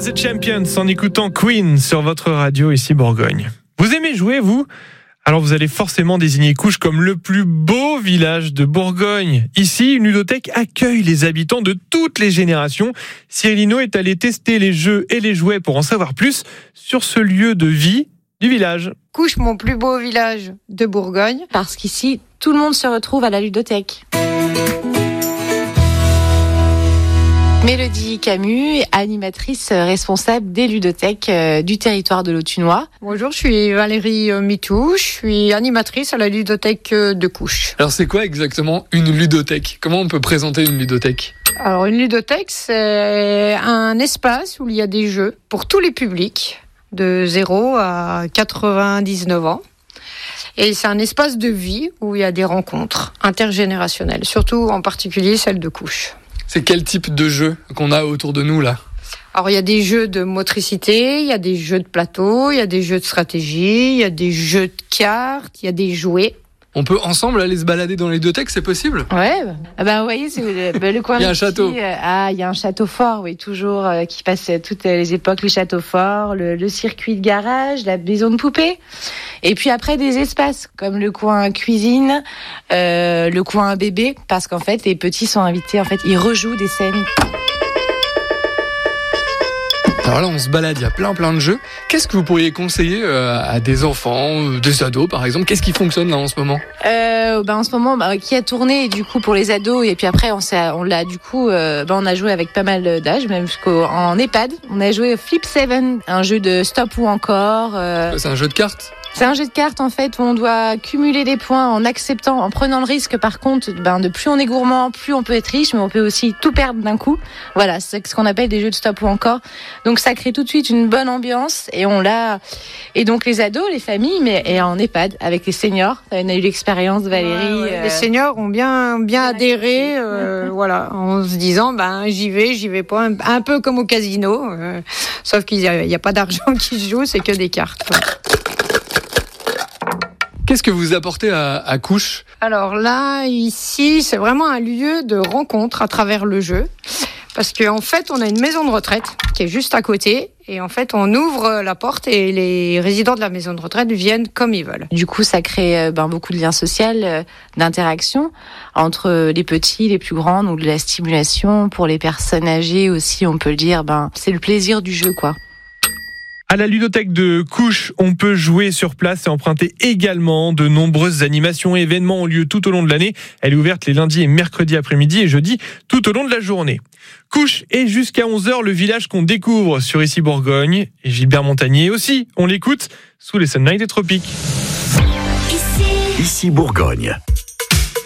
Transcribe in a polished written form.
The Champions en écoutant Queen sur votre radio ici Bourgogne. Vous aimez jouer, vous ? Alors vous allez forcément désigner Couches comme le plus beau village de Bourgogne. Ici, une ludothèque accueille les habitants de toutes les générations. Cyril Hinault est allé tester les jeux et les jouets pour en savoir plus sur ce lieu de vie du village. Couches, mon plus beau village de Bourgogne. Parce qu'ici, tout le monde se retrouve à la ludothèque. Mélodie Camus, animatrice responsable des ludothèques du territoire de l'Autunois. Bonjour, je suis Valérie Mitou, je suis animatrice à la ludothèque de Couches. Alors c'est quoi exactement une ludothèque ? Comment on peut présenter une ludothèque ? Alors une ludothèque, c'est un espace où il y a des jeux pour tous les publics, de 0 à 99 ans. Et c'est un espace de vie où il y a des rencontres intergénérationnelles, surtout en particulier celles de Couches. C'est quel type de jeu qu'on a autour de nous là ? Alors il y a des jeux de motricité, il y a des jeux de plateau, il y a des jeux de stratégie, il y a des jeux de cartes, il y a des jouets. On peut ensemble aller se balader dans les ludothèques, c'est possible ? Ouais, vous voyez, c'est le coin. Il y a un château. Il y a un château fort, oui, toujours, qui passe toutes les époques, le château fort, le circuit de garage, la maison de poupée. Et puis après, des espaces, comme le coin cuisine, le coin bébé, parce qu'en fait, les petits sont invités, en fait, ils rejouent des scènes. Alors là, on se balade, il y a plein de jeux. Qu'est-ce que vous pourriez conseiller à des enfants, des ados par exemple ? Qu'est-ce qui fonctionne là en ce moment ? En ce moment, qui a tourné du coup pour les ados, et puis après on l'a du coup, on a joué avec pas mal d'âge, même jusqu'en EHPAD. On a joué Flip 7, un jeu de stop ou encore. C'est un jeu de cartes ? C'est un jeu de cartes en fait où on doit cumuler des points en acceptant, en prenant le risque par contre de plus on est gourmand, plus on peut être riche, mais on peut aussi tout perdre d'un coup. Voilà, c'est ce qu'on appelle des jeux de stop ou encore. Donc ça crée tout de suite une bonne ambiance et donc les ados, les familles, et en EHPAD avec les seniors. On a eu l'expérience, Valérie. Les seniors ont bien adhéré, voilà, en se disant j'y vais pas, un peu comme au casino, sauf qu'il y a pas d'argent qui se joue, c'est que des cartes. Voilà. Qu'est-ce que vous apportez à Couches ? Alors là, ici, c'est vraiment un lieu de rencontre à travers le jeu. Parce qu'en fait, on a une maison de retraite qui est juste à côté. Et en fait, on ouvre la porte et les résidents de la maison de retraite viennent comme ils veulent. Du coup, ça crée beaucoup de liens sociaux, d'interaction entre les petits, les plus grands, donc de la stimulation. Pour les personnes âgées aussi, on peut le dire, c'est le plaisir du jeu, quoi. À la ludothèque de Couches, on peut jouer sur place et emprunter également. De nombreuses animations et événements ont lieu tout au long de l'année. Elle est ouverte les lundis et mercredis après-midi et jeudi tout au long de la journée. Couches est jusqu'à 11h le village qu'on découvre sur Ici Bourgogne. Et Gilbert Montagnier aussi, on l'écoute sous les Sunlight des Tropiques. Ici Bourgogne.